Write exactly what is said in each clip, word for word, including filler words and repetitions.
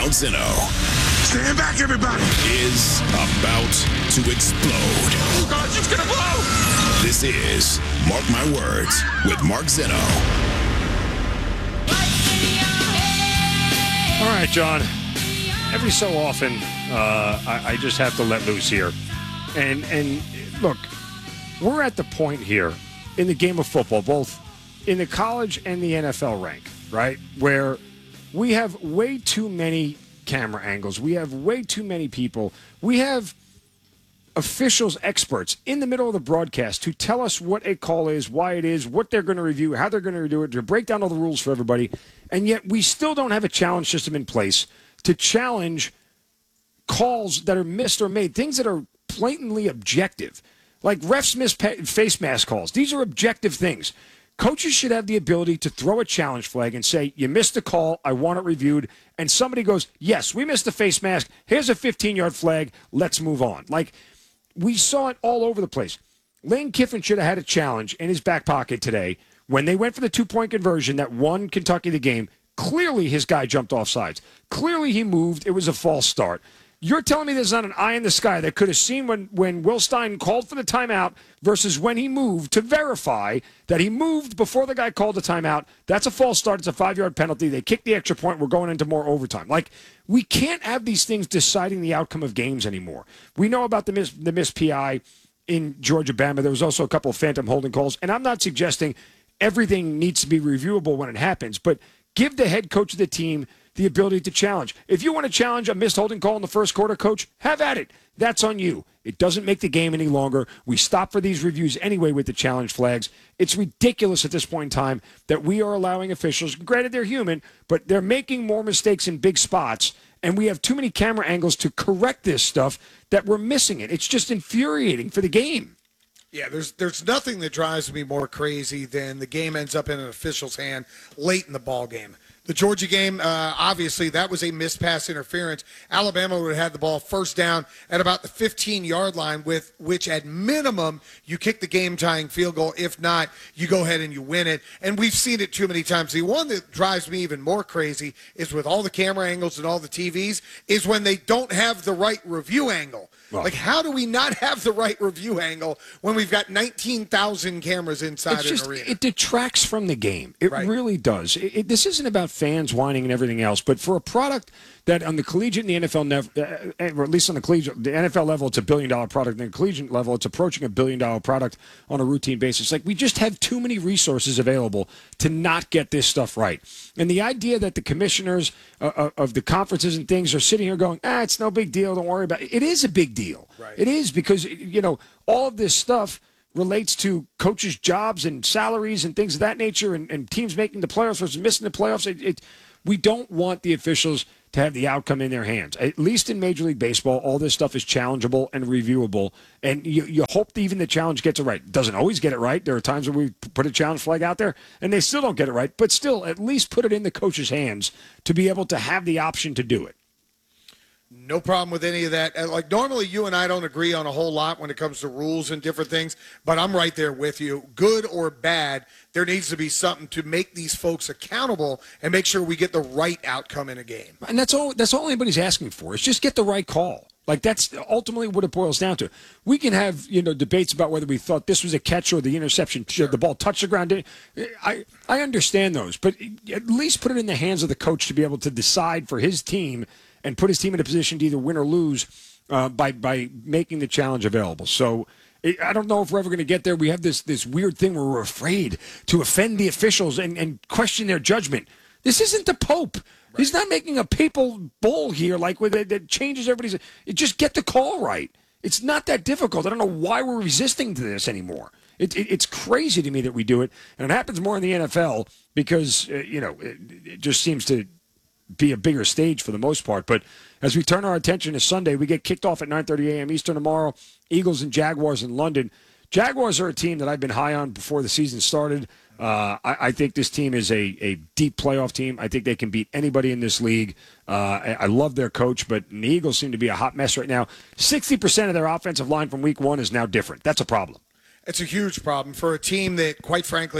Mount Zinno. Stand back, everybody. Is about to explode. Oh, God, it's going to blow. This is Mark My Words with Mark Zinno. All right, John. Every so often, uh, I, I just have to let loose here. And, and look, we're at the point here in the game of football, both in the college and the N F L rank, right, where we have way too many camera angles. We have way too many people. We have officials, experts in the middle of the broadcast who tell us what a call is, why it is, what they're going to review, how they're going to do it, to break down all the rules for everybody. And yet we still don't have a challenge system in place to challenge calls that are missed or made, things that are blatantly objective, like refs miss face mask calls. These are objective things. Coaches should have the ability to throw a challenge flag and say, you missed the call, I want it reviewed, and somebody goes, yes, we missed the face mask, here's a fifteen-yard flag, let's move on. Like, we saw it all over the place. Lane Kiffin should have had a challenge in his back pocket today when they went for the two-point conversion that won Kentucky the game. Clearly his guy jumped off sides. Clearly he moved. It was a false start. You're telling me there's not an eye in the sky that could have seen when, when Will Stein called for the timeout versus when he moved to verify that he moved before the guy called the timeout. That's a false start. It's a five-yard penalty. They kicked the extra point. We're going into more overtime. Like, we can't have these things deciding the outcome of games anymore. We know about the miss, the miss P I in Georgia-Bama. There was also a couple of phantom holding calls. And I'm not suggesting everything needs to be reviewable when it happens, but give the head coach of the team the ability to challenge. If you want to challenge a missed holding call in the first quarter, coach, have at it. That's on you. It doesn't make the game any longer. We stop for these reviews anyway with the challenge flags. It's ridiculous at this point in time that we are allowing officials, granted they're human, but they're making more mistakes in big spots, and we have too many camera angles to correct this stuff that we're missing it. It's just infuriating for the game. Yeah, there's there's nothing that drives me more crazy than the game ends up in an official's hand late in the ball game. The Georgia game, uh, obviously, that was a missed pass interference. Alabama would have had the ball first down at about the fifteen-yard line, with which at minimum you kick the game-tying field goal. If not, you go ahead and you win it. And we've seen it too many times. The one that drives me even more crazy is with all the camera angles and all the T Vs is when they don't have the right review angle. Well, like, how do we not have the right review angle when we've got nineteen thousand cameras inside it's just, an arena? It detracts from the game. It right. really does. It, it, this isn't about fans whining and everything else, but for a product that on the collegiate and the N F L, nev- uh, or at least on the collegiate, the N F L level, it's a billion-dollar product. And the collegiate level, it's approaching a billion-dollar product on a routine basis. Like, we just have too many resources available to not get this stuff right. And the idea that the commissioners uh, of the conferences and things are sitting here going, ah, it's no big deal, don't worry about it. It is a big deal. Right. It is, because, you know, all of this stuff relates to coaches' jobs and salaries and things of that nature, and, and teams making the playoffs versus missing the playoffs. It, it, we don't want the officials to have the outcome in their hands. At least in Major League Baseball, all this stuff is challengeable and reviewable, and you, you hope that even the challenge gets it right. Doesn't always get it right. There are times where we put a challenge flag out there, and they still don't get it right, but still, at least put it in the coach's hands to be able to have the option to do it. No problem with any of that. Like, normally you and I don't agree on a whole lot when it comes to rules and different things, but I'm right there with you. Good or bad, there needs to be something to make these folks accountable and make sure we get the right outcome in a game. And that's all that's all anybody's asking for, is just get the right call. Like, that's ultimately what it boils down to. We can have, you know, debates about whether we thought this was a catch or the interception, sure. the ball touched the ground. I, I understand those, but at least put it in the hands of the coach to be able to decide for his team and put his team in a position to either win or lose uh, by by making the challenge available. So it, I don't know if we're ever going to get there. We have this this weird thing where we're afraid to offend the officials and, and question their judgment. This isn't the Pope. Right. He's not making a papal bull here like with it, that changes everybody's. It, just get the call right. It's not that difficult. I don't know why we're resisting to this anymore. It, it, it's crazy to me that we do it, and it happens more in the N F L because uh, you know it, it just seems to be a bigger stage for the most part. But as we turn our attention to Sunday, we get kicked off at nine thirty a.m. Eastern tomorrow. Eagles and Jaguars in London. Jaguars are a team that I've been high on before the season started. Uh, I, I think this team is a, a deep playoff team. I think they can beat anybody in this league. Uh, I, I love their coach, but the Eagles seem to be a hot mess right now. sixty percent of their offensive line from week one is now different. That's a problem. It's a huge problem for a team that, quite frankly,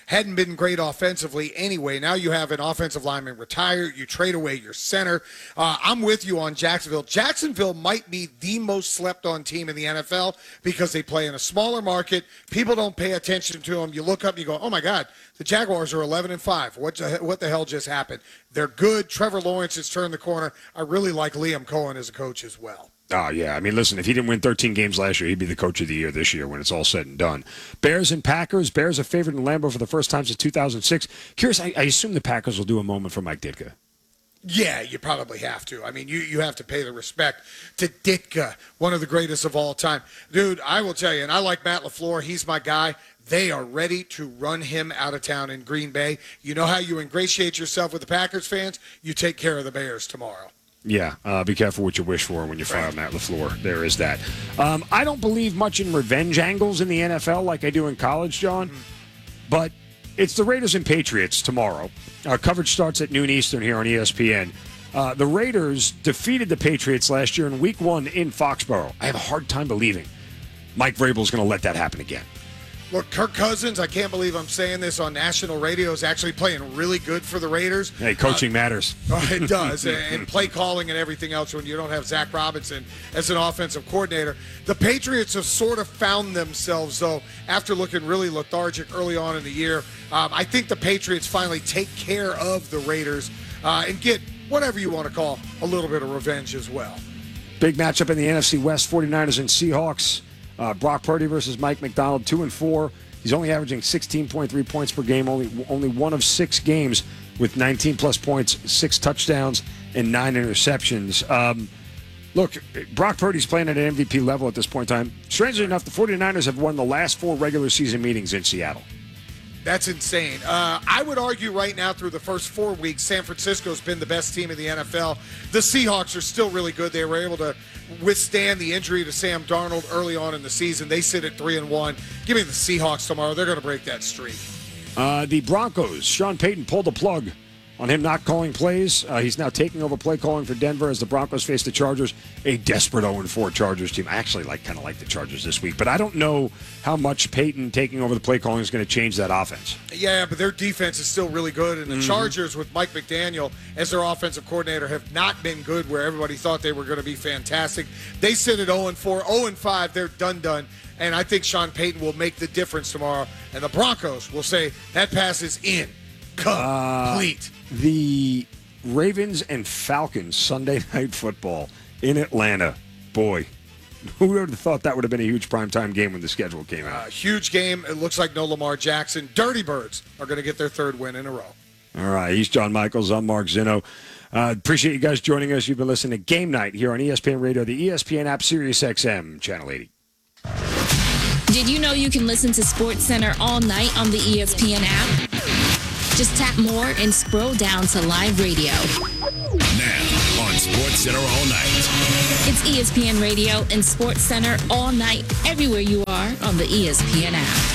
hadn't been great offensively anyway. Now you have an offensive lineman retire. You trade away your center. Uh, I'm with you on Jacksonville. Jacksonville might be the most slept-on team in the N F L because they play in a smaller market. People don't pay attention to them. You look up and you go, oh, my God, the Jaguars are eleven and five. What the, what the hell just happened? They're good. Trevor Lawrence has turned the corner. I really like Liam Cohen as a coach as well. Oh, yeah. I mean, listen, if he didn't win thirteen games last year, he'd be the coach of the year this year when it's all said and done. Bears and Packers. Bears are favored in Lambeau for the first time since two thousand six. Curious, I, I assume the Packers will do a moment for Mike Ditka. Yeah, you probably have to. I mean, you, you have to pay the respect to Ditka, one of the greatest of all time. Dude, I will tell you, and I like Matt LaFleur. He's my guy. They are ready to run him out of town in Green Bay. You know how you ingratiate yourself with the Packers fans? You take care of the Bears tomorrow. Yeah, uh, be careful what you wish for when you fire right. Matt LaFleur. There is that. Um, I don't believe much in revenge angles in the N F L like I do in college, John. Mm-hmm. But it's the Raiders and Patriots tomorrow. Our coverage starts at noon Eastern here on E S P N. Uh, the Raiders defeated the Patriots last year in Week One in Foxborough. I have a hard time believing Mike Vrabel's going to let that happen again. Look, Kirk Cousins, I can't believe I'm saying this on national radio, is actually playing really good for the Raiders. Hey, coaching uh, matters. It does, and play calling and everything else when you don't have Zach Robinson as an offensive coordinator. The Patriots have sort of found themselves, though, after looking really lethargic early on in the year. Um, I think the Patriots finally take care of the Raiders uh, and get whatever you want to call a little bit of revenge as well. Big matchup in the N F C West, forty-niners and Seahawks. Uh, Brock Purdy versus Mike McDonald, two and four. He's only averaging sixteen point three points per game, only only one of six games with nineteen plus points, six touchdowns, and nine interceptions. Um, look, Brock Purdy's playing at an M V P level at this point in time. Strangely enough, the forty-niners have won the last four regular season meetings in Seattle. That's insane. Uh, I would argue right now through the first four weeks, San Francisco's been the best team in the N F L. The Seahawks are still really good. They were able to withstand the injury to Sam Darnold early on in the season. They sit at three and one. Give me the Seahawks tomorrow. They're going to break that streak. Uh, the Broncos. Sean Payton pulled the plug on him not calling plays. Uh, he's now taking over play calling for Denver as the Broncos face the Chargers, a desperate oh and four Chargers team. I actually like kind of like the Chargers this week, but I don't know how much Payton taking over the play calling is going to change that offense. Yeah, but their defense is still really good, and the mm-hmm. Chargers with Mike McDaniel as their offensive coordinator have not been good where everybody thought they were going to be fantastic. They sit at oh and four, oh and five, they're done-done, and I think Sean Payton will make the difference tomorrow, and the Broncos will say, that pass is in. Complete. Uh, the Ravens and Falcons Sunday Night Football in Atlanta. Boy, who would have thought that would have been a huge primetime game when the schedule came out? Uh, huge game. It looks like no Lamar Jackson. Dirty Birds are going to get their third win in a row. All right. He's John Michaels. I'm Mark Zinno. Uh, appreciate you guys joining us. You've been listening to Game Night here on E S P N Radio, the E S P N app, Sirius X M, Channel eighty. Did you know you can listen to SportsCenter all night on the E S P N app? Just tap more and scroll down to live radio. Now on SportsCenter all night. It's E S P N Radio and SportsCenter all night, everywhere you are on the E S P N app.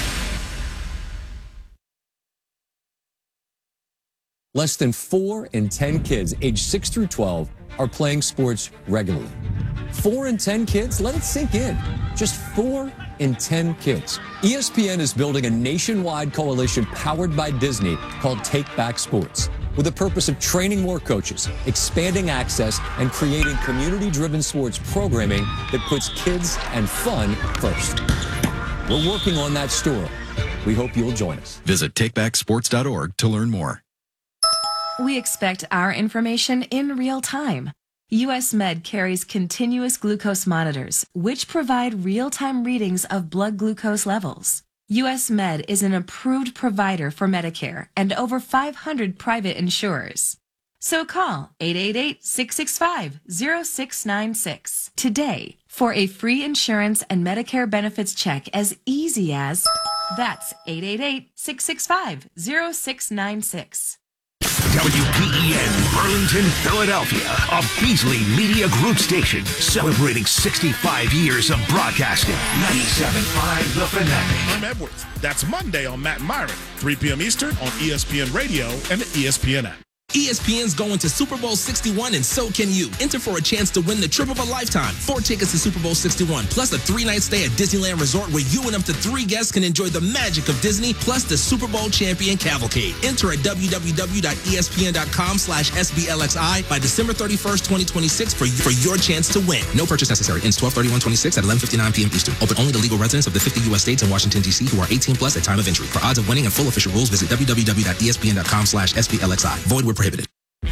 Less than four in ten kids aged six through twelve are playing sports regularly. Four in ten kids? Let it sink in. Just four in ten kids. E S P N is building a nationwide coalition powered by Disney called Take Back Sports, with the purpose of training more coaches, expanding access, and creating community-driven sports programming that puts kids and fun first. We're working on that story. We hope you'll join us. Visit take back sports dot org to learn more. We expect our information in real time. U S Med carries continuous glucose monitors, which provide real-time readings of blood glucose levels. U S Med is an approved provider for Medicare and over five hundred private insurers. So call eight eight eight, six six five, zero six nine six today for a free insurance and Medicare benefits check as easy as that's eight eight eight, six six five, zero six nine six. W P E N, Burlington, Philadelphia, a Beasley Media Group station celebrating sixty-five years of broadcasting. ninety-seven point five The Fanatic. I'm Edwards. That's Monday on Matt and Myron, three p.m. Eastern on E S P N Radio and the E S P N app. E S P N's going to Super Bowl sixty-one, and so can you. Enter for a chance to win the trip of a lifetime. Four tickets to Super Bowl sixty-one, plus a three-night stay at Disneyland Resort where you and up to three guests can enjoy the magic of Disney, plus the Super Bowl champion cavalcade. Enter at w w w dot e s p n dot com slash s b l x i by December thirty-first, twenty twenty-six for, for your chance to win. No purchase necessary. Ends twelve thirty-one twenty-six at eleven fifty-nine p m Eastern. Open only to legal residents of the fifty U S states and Washington, D C who are eighteen plus at time of entry. For odds of winning and full official rules, visit w w w dot e s p n dot com slash s b l x i. Void where prohibited.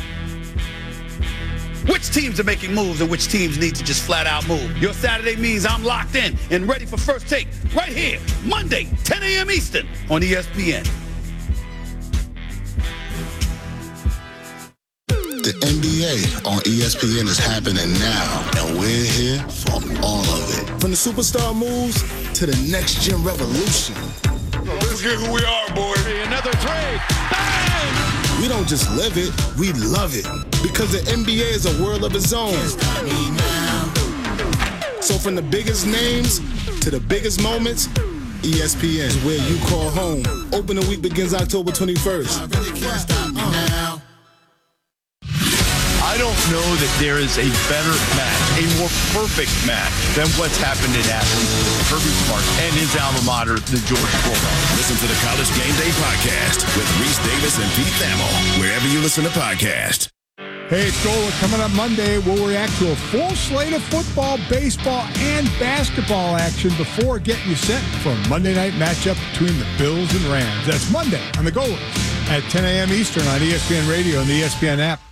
Which teams are making moves and which teams need to just flat out move? Your Saturday means I'm locked in and ready for First Take right here, Monday, ten a m Eastern on E S P N. The N B A on E S P N is happening now, and we're here for all of it. From the superstar moves to the next-gen revolution. Let's get who we are, boy. Another three. Bang! We don't just live it, we love it. Because the N B A is a world of its own. So from the biggest names to the biggest moments, E S P N is where you call home. Opening week begins October twenty-first. I really can't stop me now. I don't know that there is a better match, a more perfect match than what's happened in Athens with Kirby Smart and his alma mater, the Georgia Bulldogs. Listen to the College Game Day podcast with Reese Davis and Pete Thamel, wherever you listen to podcasts. Hey, it's Gola. Coming up Monday, we'll react to a full slate of football, baseball, and basketball action before getting you set for a Monday night matchup between the Bills and Rams. That's Monday on the Golas at ten a m Eastern on E S P N Radio and the E S P N app.